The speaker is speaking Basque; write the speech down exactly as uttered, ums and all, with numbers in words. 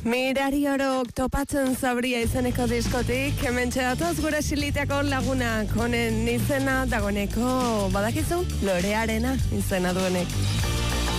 Mirari orok topatzen zabria izeneko diskotik, hemen txedatoz gure siliteako lagunak, honen izena dagoneko, badakizu, Lorearena izena duenek.